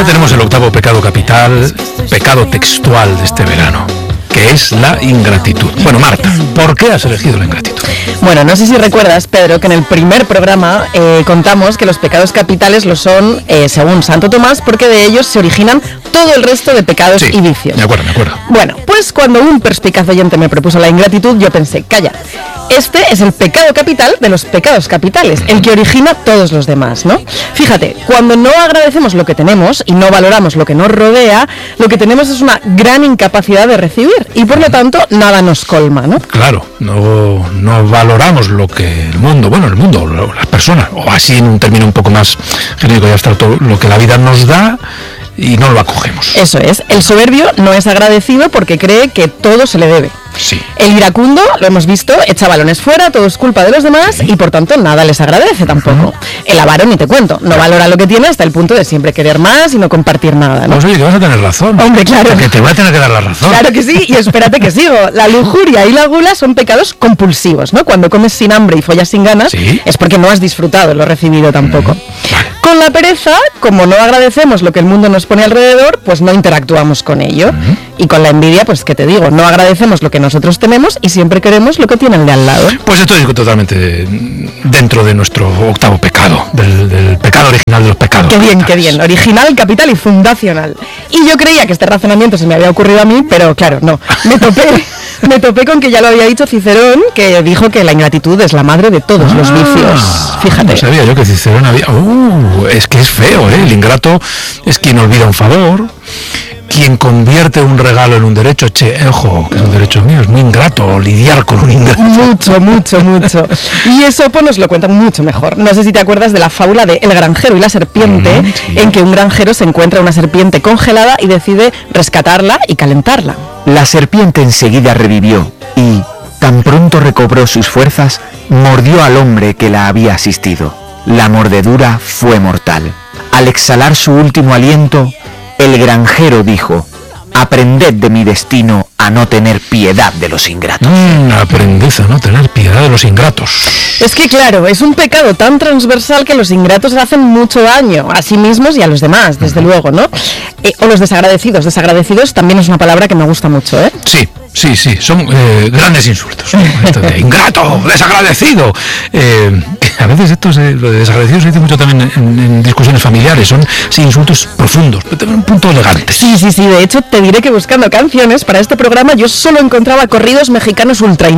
ya tenemos el octavo pecado capital, pecado textual de este verano, que es la ingratitud. Bueno, Marta, ¿por qué has elegido la ingratitud? Bueno, no sé si recuerdas, Pedro, que en el primer programa contamos que los pecados capitales lo son, según Santo Tomás, porque de ellos se originan todo el resto de pecados y vicios. Me acuerdo. Bueno, pues cuando un perspicaz oyente me propuso la ingratitud, yo pensé, calla, este es el pecado capital de los pecados capitales, el que origina todos los demás, ¿no? Fíjate, cuando no agradecemos lo que tenemos y no valoramos lo que nos rodea, lo que tenemos es una gran incapacidad de recibir y por lo tanto nada nos colma, ¿no? Claro, no valoramos lo que el mundo, las personas, o así en un término un poco más genérico y abstracto, lo que la vida nos da y no lo acogemos. Eso es, el soberbio no es agradecido porque cree que todo se le debe. Sí. El iracundo, lo hemos visto, echa balones fuera, todo es culpa de los demás y por tanto nada les agradece tampoco. El avaro ni te cuento, no valora lo que tiene hasta el punto de siempre querer más y no compartir nada, ¿no? Pues oye, que vas a tener razón. Hombre, claro. Porque te voy a tener que dar la razón. Claro que sí, y espérate que sigo. La lujuria y la gula son pecados compulsivos, ¿no? Cuando comes sin hambre y follas sin ganas, es porque no has disfrutado lo recibido tampoco. Vale. Con la pereza, como no agradecemos lo que el mundo nos pone alrededor, pues no interactuamos con ello. Y con la envidia, pues que te digo, no agradecemos lo que nosotros tenemos y siempre queremos lo que tiene el de al lado. Pues estoy totalmente dentro de nuestro octavo pecado, del pecado original de los pecados. Qué bien, original, capital y fundacional. Y yo creía que este razonamiento se me había ocurrido a mí, pero claro, no, me topé con que ya lo había dicho Cicerón, que dijo que la ingratitud es la madre de todos los vicios. Fíjate. No sabía yo que Cicerón había... es que es feo, ¿eh? El ingrato es quien olvida un favor, quien convierte un regalo en un derecho. Ojo, que es un derecho mío, es muy ingrato lidiar con un ingrato. Mucho. Y Esopo nos lo cuenta mucho mejor. No sé si te acuerdas de la fábula de El granjero y la serpiente, en que un granjero se encuentra una serpiente congelada y decide rescatarla y calentarla. La serpiente enseguida revivió y, tan pronto recobró sus fuerzas, mordió al hombre que la había asistido. La mordedura fue mortal. Al exhalar su último aliento, el granjero dijo: aprended de mi destino a no tener piedad de los ingratos. Aprended a no tener piedad de los ingratos. Es que claro, es un pecado tan transversal que los ingratos hacen mucho daño a sí mismos y a los demás, desde luego, ¿no? O los desagradecidos. Desagradecidos también es una palabra que me gusta mucho, ¿eh? Sí, son grandes insultos. Esto de ingrato, desagradecido. A veces lo de desagradecido se dice mucho también en discusiones familiares. Son insultos profundos, pero tienen un punto elegante. Sí. De hecho, te diré que buscando canciones para este programa yo solo encontraba corridos mexicanos ultra